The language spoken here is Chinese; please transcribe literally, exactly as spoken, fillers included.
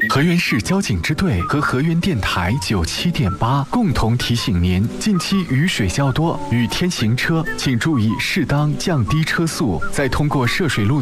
河源市交警支队和河源电台九七点八共同提醒您：近期雨水较多，雨天行车请注意适当降低车速，在通过涉水路